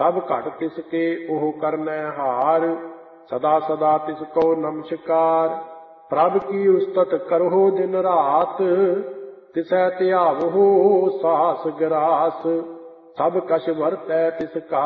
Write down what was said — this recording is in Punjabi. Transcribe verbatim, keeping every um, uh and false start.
ਸਭ ਘਟ ਤਿਸ ਕੇ ਉਹ ਕਰਨੈ ਹਾਰ। ਸਦਾ ਸਦਾ ਤਿਸ ਕੋ ਨਮਸਕਾਰ। ਪ੍ਰਭ ਕੀ ਉਸਤਤ ਕਰਹੁ ਦਿਨ ਰਾਤ। ਤਿਸੈ ਧਿਆਵਹੁ ਸਾਸ ਗਰਾਸ। ਸਭ ਕਛ ਵਰਤੈ ਤਿਸ ਕਾ